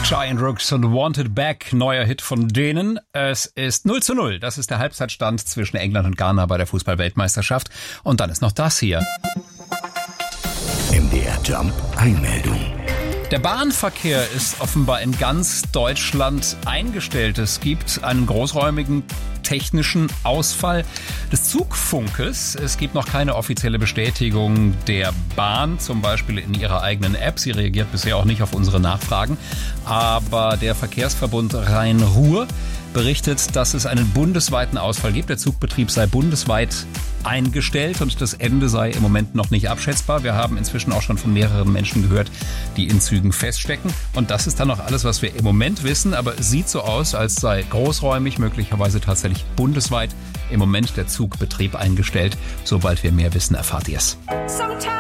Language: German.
Giant Rooks und Wanted Back, neuer Hit von denen. Es ist 0:0. Das ist der Halbzeitstand zwischen England und Ghana bei der Fußball-Weltmeisterschaft. Und dann ist noch das hier. MDR Jump Einmeldung. Der Bahnverkehr ist offenbar in ganz Deutschland eingestellt. Es gibt einen großräumigen technischen Ausfall des Zugfunkes. Es gibt noch keine offizielle Bestätigung der Bahn, zum Beispiel in ihrer eigenen App. Sie reagiert bisher auch nicht auf unsere Nachfragen. Aber der Verkehrsverbund Rhein-Ruhr berichtet, dass es einen bundesweiten Ausfall gibt. Der Zugbetrieb sei bundesweit eingestellt und das Ende sei im Moment noch nicht abschätzbar. Wir haben inzwischen auch schon von mehreren Menschen gehört, die in Zügen feststecken. Und das ist dann noch alles, was wir im Moment wissen. Aber es sieht so aus, als sei großräumig, möglicherweise tatsächlich bundesweit im Moment der Zugbetrieb eingestellt. Sobald wir mehr wissen, erfahrt ihr es.